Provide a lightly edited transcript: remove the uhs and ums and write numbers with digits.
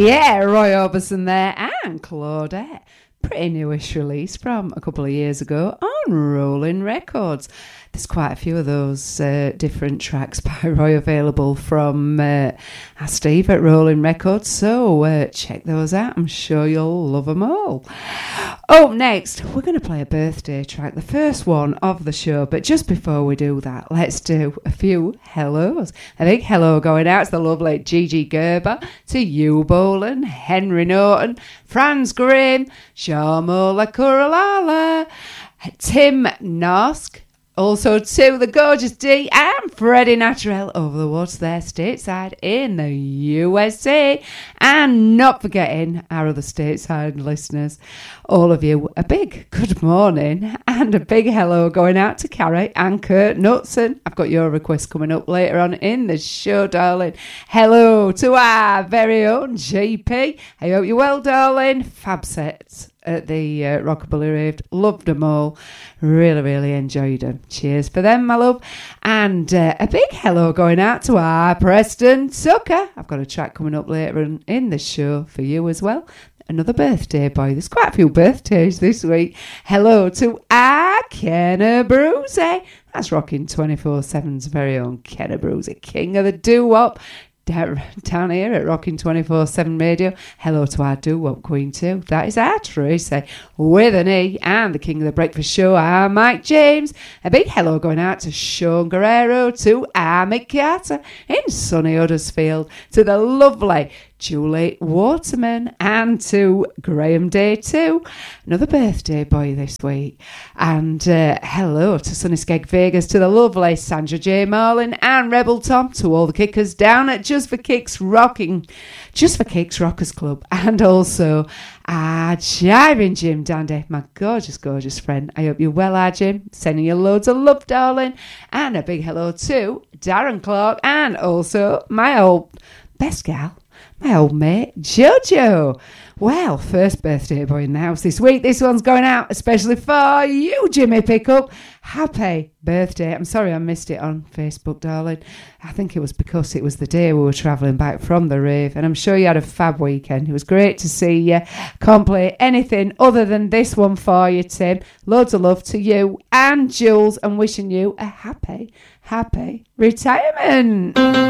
Yeah, Roy Orbison there and Claudette. Pretty newish release from a couple of years ago on Rolling Records. There's quite a few of those different tracks by Roy available from Steve at Rolling Records, so check those out. I'm sure you'll love them all. Up next, we're going to play a birthday track, the first one of the show, but just before we do that, let's do a few hellos. A big hello going out to the lovely Gigi Gerber, to you, Bolan, Henry Norton, Franz Grimm, Sharmola Kuralala, Tim Nosk, also to the gorgeous Dee and Freddie Naturel over the water there stateside in the USA. And not forgetting our other stateside listeners, all of you, a big good morning and a big hello going out to Carrie and Kurt Knutson. I've got your request coming up later on in the show, darling. Hello to our very own GP. I hope you're well, darling. Fab sets at the Rockabilly Rave. Loved them all. Really, really enjoyed them. Cheers for them, my love. And a big hello going out to our Preston Tucker. I've got a track coming up later in the show for you as well. Another birthday boy. There's quite a few birthdays this week. Hello to our Kenna Brucey. That's rocking 24/7's very own Kenna Brucey, king of the doo-wop. Down here at Rocking 24/7 Radio. Hello to our doo-wop queen too. That is our Tracy with an E, and the king of the breakfast show, our Mike James. A big hello going out to Sean Guerrero, to our Mick Carter in sunny Huddersfield, to the lovely Julie Waterman, and to Graham Day too. Another birthday boy this week. And hello to Sunny Skeg Vegas, to the lovely Sandra J. Marlin and Rebel Tom, to all the kickers down at Just for Kicks Rockers Club, and also our Jiving Jim Dandy, my gorgeous, gorgeous friend. I hope you're well, our Jim. Sending you loads of love, darling. And a big hello to Darren Clark, and also my old best gal, my old mate, Jojo. Well, first birthday boy in the house this week. This one's going out especially for you, Jimmy Pickup. Happy birthday. I'm sorry I missed it on Facebook, darling. I think it was because it was the day we were travelling back from the rave, and I'm sure you had a fab weekend. It was great to see you. Can't play anything other than this one for you, Tim. Loads of love to you and Jules, and wishing you a happy retirement.